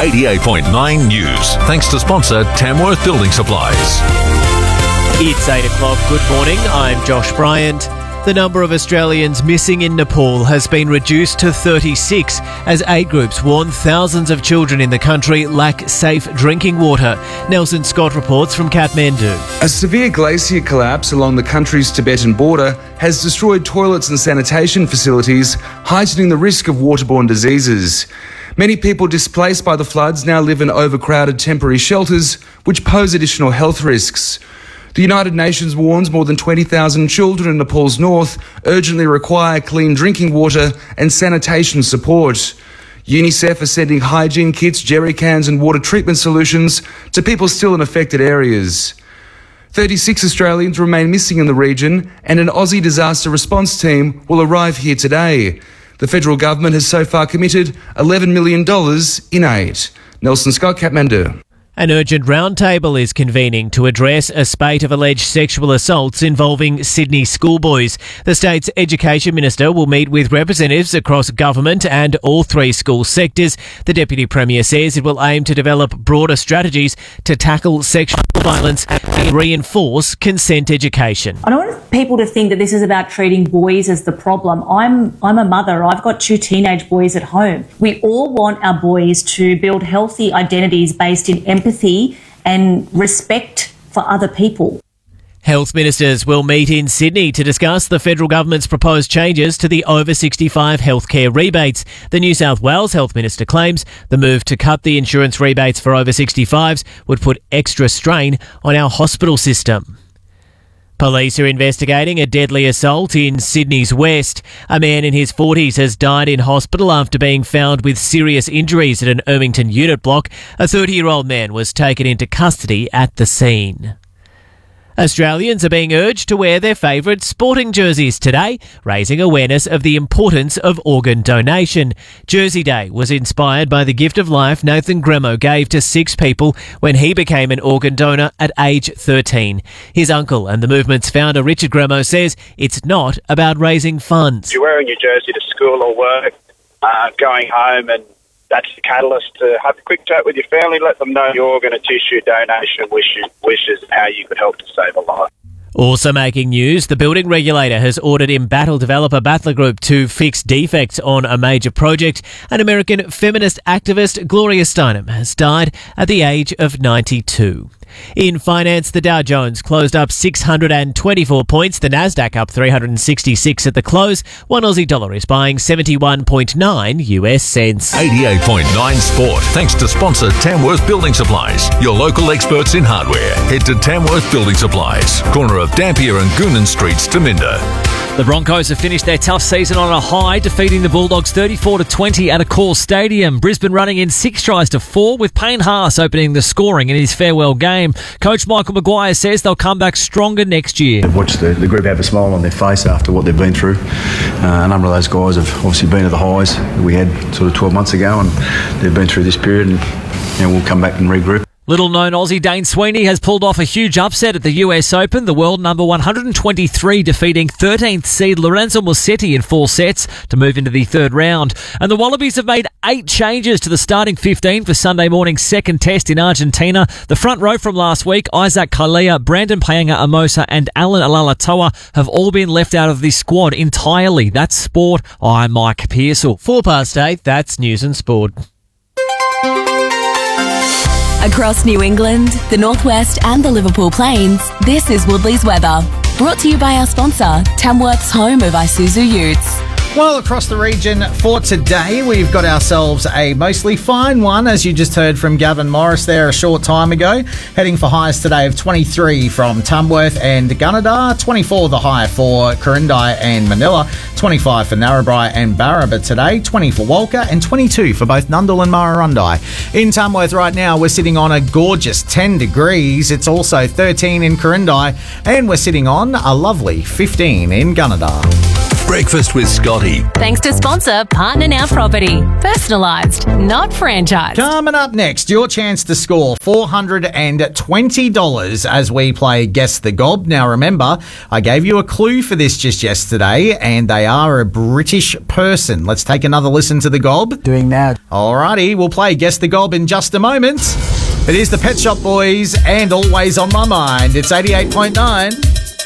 88.9 News. Thanks to sponsor Tamworth Building Supplies. It's 8 o'clock. Good morning. I'm Josh Bryant. The number of Australians missing in Nepal has been reduced to 36 as aid groups warn thousands of children in the country lack safe drinking water. Nelson Scott reports from Kathmandu. A severe glacier collapse along the country's Tibetan border has destroyed toilets and sanitation facilities, heightening the risk of waterborne diseases. Many people displaced by the floods now live in overcrowded temporary shelters, which pose additional health risks. The United Nations warns more than 20,000 children in Nepal's north urgently require clean drinking water and sanitation support. UNICEF is sending hygiene kits, jerry cans and water treatment solutions to people still in affected areas. 36 Australians remain missing in the region, and an Aussie disaster response team will arrive here today. The federal government has so far committed $11 million in aid. Nelson Scott, Kathmandu. An urgent roundtable is convening to address a spate of alleged sexual assaults involving Sydney schoolboys. The state's education minister will meet with representatives across government and all three school sectors. The Deputy Premier says it will aim to develop broader strategies to tackle sexual violence and reinforce consent education. I don't want people to think that this is about treating boys as the problem. I'm a mother. I've got 2 teenage boys at home. We all want our boys to build healthy identities based in empathy and respect for other people. Health ministers will meet in Sydney to discuss the federal government's proposed changes to the over 65 healthcare rebates. The New South Wales Health Minister claims the move to cut the insurance rebates for over 65s would put extra strain on our hospital system. Police are investigating a deadly assault in Sydney's West. A man in his 40s has died in hospital after being found with serious injuries at an Ermington unit block. A 30-year-old man was taken into custody at the scene. Australians are being urged to wear their favourite sporting jerseys today, raising awareness of the importance of organ donation. Jersey Day was inspired by the gift of life Nathan Gremo gave to 6 people when he became an organ donor at age 13. His uncle and the movement's founder Richard Gremo says it's not about raising funds. You're wearing your jersey to school or work, going home, and that's the catalyst to have a quick chat with your family, let them know your organ and tissue donation wishes and how you could help to save a life. Also making news, the building regulator has ordered Embattle developer Battler Group to fix defects on a major project. An American feminist activist, Gloria Steinem, has died at the age of 92. In finance, the Dow Jones closed up 624 points, the Nasdaq up 366 at the close. One Aussie dollar is buying 71.9 US cents. 88.9 Sport. Thanks to sponsor Tamworth Building Supplies, your local experts in hardware. Head to Tamworth Building Supplies, corner of Dampier and Goonan Streets, Dominda. The Broncos have finished their tough season on a high, defeating the Bulldogs 34-20 at Accor Stadium. Brisbane running in 6 tries to 4, with Payne Haas opening the scoring in his farewell game. Coach Michael Maguire says they'll come back stronger next year. Watch the group have a smile on their face after what they've been through. A number of those guys have obviously been at the highs that we had sort of 12 months ago, and they've been through this period, and we'll come back and regroup. Little-known Aussie Dane Sweeney has pulled off a huge upset at the US Open, the world number 123 defeating 13th seed Lorenzo Musetti in 4 sets to move into the third round. And the Wallabies have made 8 changes to the starting 15 for Sunday morning's second test in Argentina. The front row from last week, Isaac Kalea, Brandon Paenga-Amosa and Alan Alalatoa have all been left out of the squad entirely. That's sport. I'm Mike Pearsall. 8:04, that's News and Sport. Across New England, the Northwest and the Liverpool Plains, this is Woodley's weather. Brought to you by our sponsor, Tamworth's home of Isuzu Utes. Well, across the region for today, we've got ourselves a mostly fine one, as you just heard from Gavin Morris there a short time ago. Heading for highs today of 23 from Tamworth and Gunnedah, 24 the high for Corindai and Manila, 25 for Narrabri and Barraba today, 20 for Walker and 22 for both Nundle and Murrurundi. In Tamworth right now, we're sitting on a gorgeous 10 degrees. It's also 13 in Corindai, and we're sitting on a lovely 15 in Gunnedah. Breakfast with Scotty. Thanks to sponsor Partner Now Property. Personalised, not franchised. Coming up next, your chance to score $420 as we play Guess the Gob. Now remember, I gave you a clue for this just yesterday, and they are a British person. Let's take another listen to the Gob. Doing now. Alrighty, we'll play Guess the Gob in just a moment. It is the Pet Shop Boys and Always on My Mind. It's 88.9.